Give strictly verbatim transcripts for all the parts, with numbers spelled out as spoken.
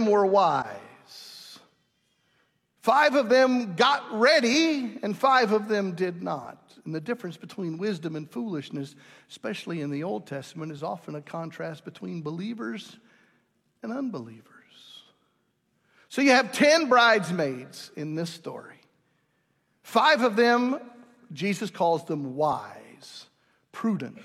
them were wise. Five of them got ready, and five of them did not. And the difference between wisdom and foolishness, especially in the Old Testament, is often a contrast between believers and unbelievers. So you have ten bridesmaids in this story. Five of them, Jesus calls them wise, prudent.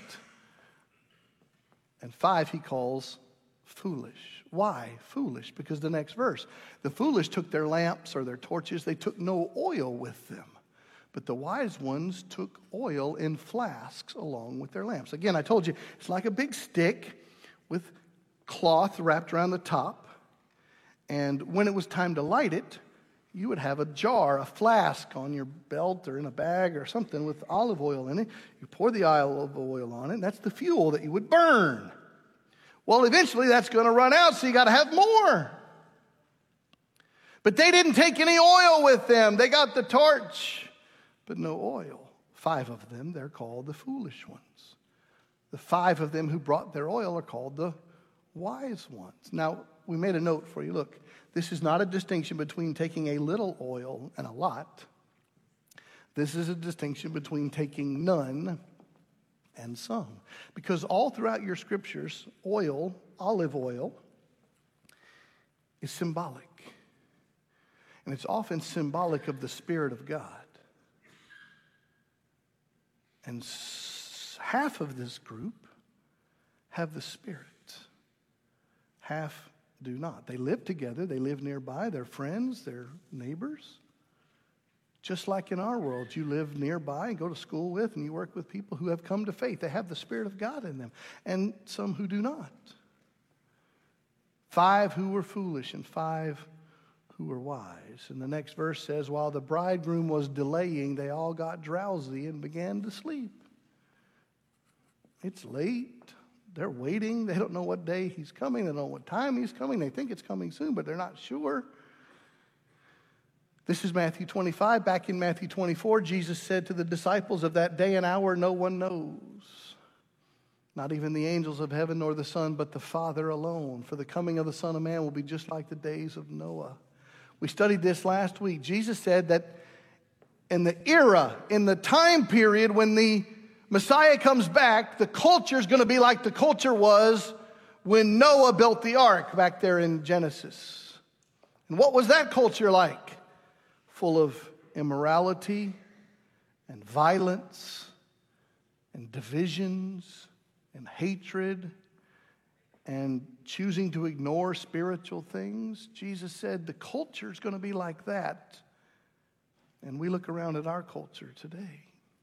And five he calls foolish. Why foolish? Because the next verse, the foolish took their lamps or their torches, they took no oil with them. But the wise ones took oil in flasks along with their lamps. Again, I told you, it's like a big stick with cloth wrapped around the top. And when it was time to light it, you would have a jar, a flask on your belt or in a bag or something with olive oil in it. You pour the olive oil on it, and that's the fuel that you would burn. Well, eventually that's going to run out, so you got to have more. But they didn't take any oil with them. They got the torch, but no oil. Five of them, they're called the foolish ones. The five of them who brought their oil are called the wise ones. Now, we made a note for you. Look, this is not a distinction between taking a little oil and a lot. This is a distinction between taking none and some. Because all throughout your scriptures, oil, olive oil, is symbolic. And it's often symbolic of the Spirit of God. And half of this group have the Spirit. Half do not. They live together. They live nearby. They're friends. They're neighbors. Just like in our world, you live nearby and go to school with and you work with people who have come to faith. They have the Spirit of God in them. And some who do not. Five who were foolish and five who were wise. And the next verse says, while the bridegroom was delaying, they all got drowsy and began to sleep. It's late. They're waiting. They don't know what day he's coming. They don't know what time he's coming. They think it's coming soon, but they're not sure. This is Matthew twenty-five. Back in Matthew twenty-four, Jesus said to the disciples, of that day and hour no one knows. Not even the angels of heaven nor the Son, but the Father alone. For the coming of the Son of Man will be just like the days of Noah. We studied this last week. Jesus said that in the era, in the time period when the Messiah comes back, the culture is going to be like the culture was when Noah built the ark back there in Genesis. And what was that culture like? Full of immorality and violence and divisions and hatred and choosing to ignore spiritual things. Jesus said the culture is going to be like that. And we look around at our culture today.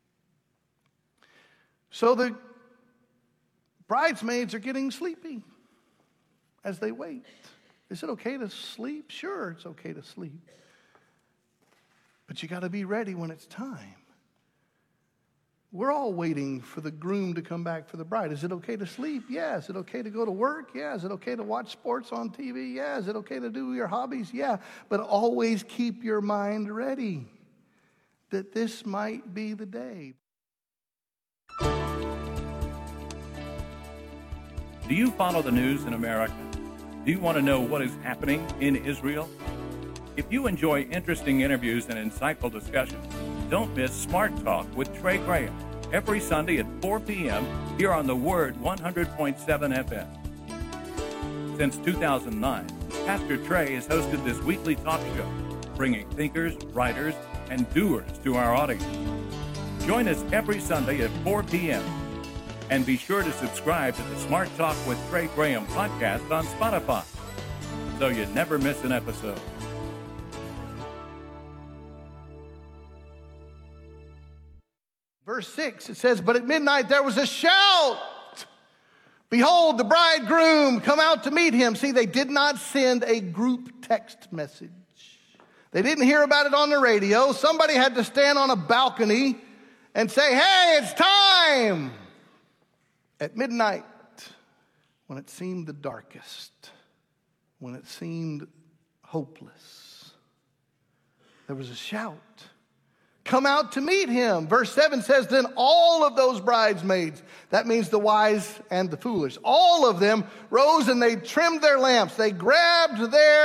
So the bridesmaids are getting sleepy as they wait. Is it okay to sleep? Sure, it's okay to sleep. But you got to be ready when it's time. We're all waiting for the groom to come back for the bride. Is it okay to sleep? Yeah. Is it okay to go to work? Yeah. Is it okay to watch sports on T V? Yeah. Is it okay to do your hobbies? Yeah. But always keep your mind ready that this might be the day. Do you follow the news in America? Do you want to know what is happening in Israel? If you enjoy interesting interviews and insightful discussions, don't miss Smart Talk with Trey Graham every Sunday at four p.m. here on The Word one hundred point seven F M. Since two thousand nine, Pastor Trey has hosted this weekly talk show, bringing thinkers, writers, and doers to our audience. Join us every Sunday at four p.m. And be sure to subscribe to the Smart Talk with Trey Graham podcast on Spotify so you never miss an episode. Verse six, it says, but at midnight there was a shout. Behold, the bridegroom, come out to meet him. See, they did not send a group text message. They didn't hear about it on the radio. Somebody had to stand on a balcony and say, hey, it's time. At midnight, when it seemed the darkest, when it seemed hopeless, there was a shout. Come out to meet him. Verse seven says, then all of those bridesmaids, that means the wise and the foolish, all of them rose and they trimmed their lamps. They grabbed their